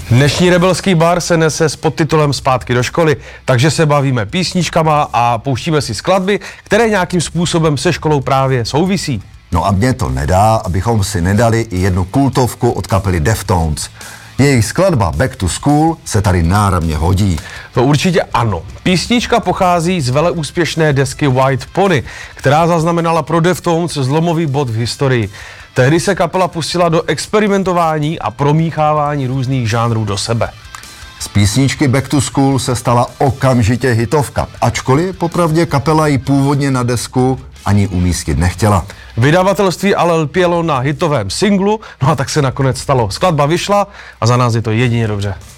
Dnešní Rebelský bar se nese s podtitulem Zpátky do školy, takže se bavíme písničkama a pouštíme si skladby, které nějakým způsobem se školou právě souvisí. No a mně to nedá, abychom si nedali i jednu kultovku od kapely Deftones. Jejich skladba Back to School se tady náramně hodí. To určitě ano. Písnička pochází z veleúspěšné desky White Pony, která zaznamenala pro Deftones zlomový bod v historii. Tehdy se kapela pustila do experimentování a promíchávání různých žánrů do sebe. Z písničky Back to School se stala okamžitě hitovka, ačkoliv popravdě kapela ji původně na desku ani umístit nechtěla. Vydavatelství ale lpělo na hitovém singlu, no a tak se nakonec stalo. Skladba vyšla a za nás je to jedině dobře.